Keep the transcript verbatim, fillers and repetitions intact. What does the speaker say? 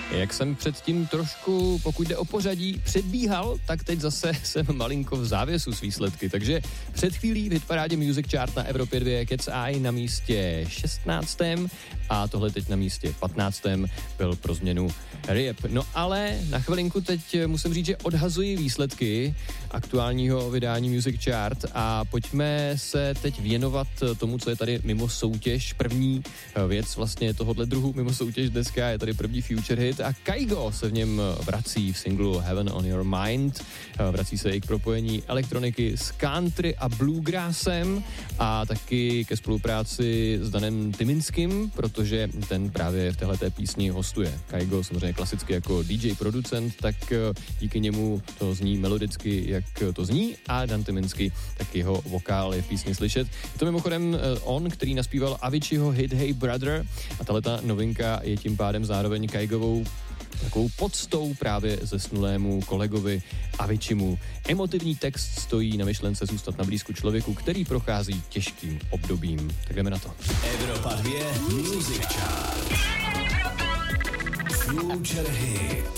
Jak jsem předtím trošku, pokud jde o pořadí, předbíhal, tak teď zase jsem malinko v závěsu s výsledky. Takže před chvílí v hitparádě Music Chart na Evropě dva Cat's Eye na místě šestnáctém a tohle teď na místě patnáctém byl pro změnu Riep. No ale na chvilinku teď musím říct, že odhazuji výsledky aktuálního vydání Music Chart a pojďme se teď věnovat tomu, co je tady mimo soutěž. První věc vlastně tohohle druhu mimo soutěž dneska je tady první future hit a Kygo se v něm vrací v singlu Heaven on Your Mind. Vrací se i k propojení elektroniky s country a bluegrassem a taky ke spolupráci s Danem Tyminským, protože ten právě v téhleté písni hostuje. Kygo samozřejmě klasicky jako D J producent, tak díky němu to zní melodicky, jak to zní a Dan Tyminský, tak jeho vokál je v písni slyšet. Je to mimochodem on, který naspíval Aviciiho hit Hey Brother a tahleta novinka je tím pádem zároveň Kygovou takovou podstou právě zesnulému kolegovi Aviciimu. Emotivní text stojí na myšlence zůstat na blízku člověku, který prochází těžkým obdobím. Tak jdeme na to. Evropa dva Music Chart. Future Hit.